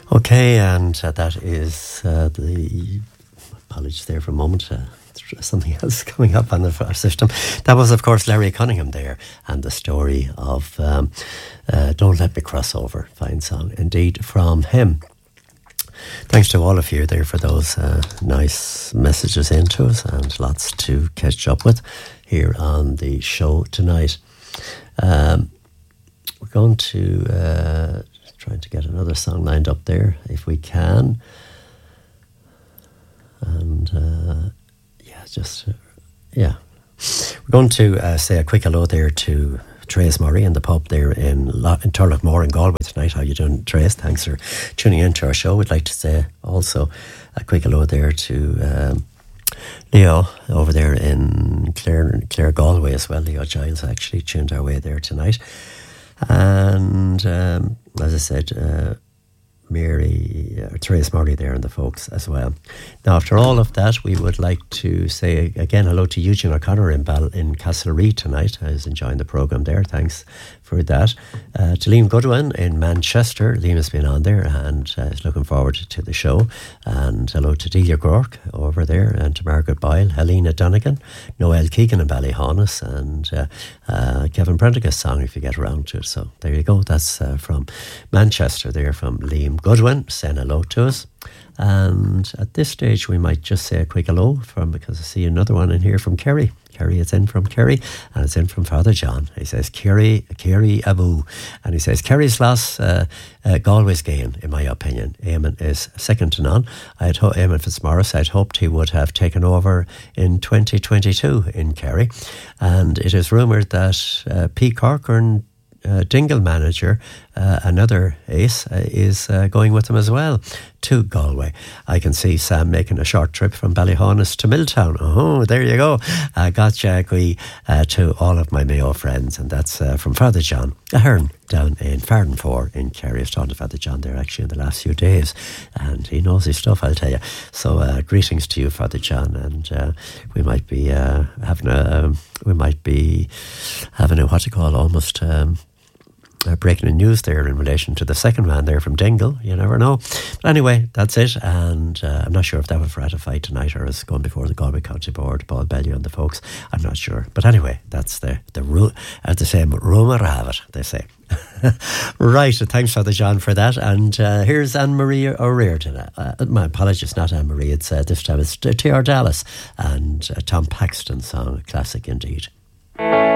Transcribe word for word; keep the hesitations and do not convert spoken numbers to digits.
Okay, and uh, that is uh, the... Apologies there for a moment. Uh, something else coming up on the, our system. That was, of course, Larry Cunningham there, and the story of um, uh, Don't Let Me Cross Over. Fine song indeed from him. Thanks to all of you there for those uh, nice messages into us, and lots to catch up with here on the show tonight. Um, we're going to uh, trying to get another song lined up there if we can. And uh, yeah, just, uh, yeah. We're going to uh, say a quick hello there to Trace Murray in the pub there in, La- in Turlough in Galway tonight. How you doing, Trace? Thanks for tuning in to our show. We'd like to say also a quick hello there to um, Leo over there in Clare, Clare Galway as well. Leo Giles actually tuned our way there tonight. And um, as I said, uh, Mary, uh, Therese Murray there and the folks as well. Now, after all of that, we would like to say again hello to Eugene O'Connor in Bal- in Castlereagh tonight. I was enjoying the programme there. Thanks for that. Uh, to Liam Goodwin in Manchester. Liam has been on there and uh, is looking forward to the show. And hello to Delia Gork over there, and to Margaret Boyle, Helena Donegan, Noel Keegan in Ballyhonus, and uh, uh, Kevin Prendergast song if you get around to it. So there you go. That's uh, from Manchester there, from Liam Goodwin saying hello to us. And at this stage we might just say a quick hello from, because I see another one in here from Kerry. Kerry, it's in from Kerry, and it's in from Father John. He says, Kerry, Kerry Abu. And he says, Kerry's loss, uh, uh, Galway's gain, in my opinion. Eamon is second to none. I had ho- Eamon Fitzmaurice, I'd hoped he would have taken over in twenty twenty-two in Kerry. And it is rumoured that uh, P. Corcoran, Uh, Dingle manager, uh, another ace, uh, is uh, going with them as well to Galway. I can see Sam making a short trip from Ballyhonus to Milltown. Oh, there you go. I uh, got Jackie uh, to all of my Mayo friends, and that's uh, from Father John Ahern down in Fardenfore in Kerry. I've talked to Father John there actually in the last few days, and he knows his stuff, I'll tell you. So uh, greetings to you, Father John, and uh, we might be uh, having a um, we might be having a what you call almost. Um, Uh, breaking the news there in relation to the second man there from Dingle. You never know. But anyway, that's it. And uh, I'm not sure if that was ratified tonight or is going before the Galway County Board, Paul Bellew and the folks. I'm not sure. But anyway, that's the, the ru- as they say, rumour have it, they say. Right, thanks Father John for that. And uh, here's Anne-Marie O'Riordan. Uh, my apologies, not Anne-Marie. It's uh, this time it's T R Dallas and uh, Tom Paxton song, classic indeed.